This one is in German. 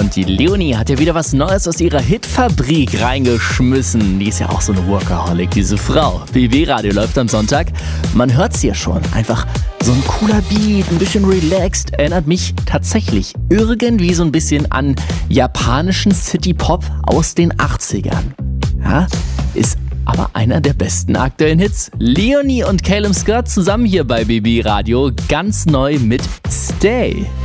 Und die Leonie hat ja wieder was Neues aus ihrer Hitfabrik reingeschmissen. Die ist ja auch so eine Workaholic, diese Frau. BB-Radio läuft am Sonntag. Man hört sie ja schon. Einfach so ein cooler Beat, ein bisschen relaxed. Erinnert mich tatsächlich irgendwie so ein bisschen an japanischen City-Pop aus den 80ern. Ja, ist aber einer der besten aktuellen Hits. Leonie und Calum Scott zusammen hier bei BB Radio. Ganz neu mit Stay.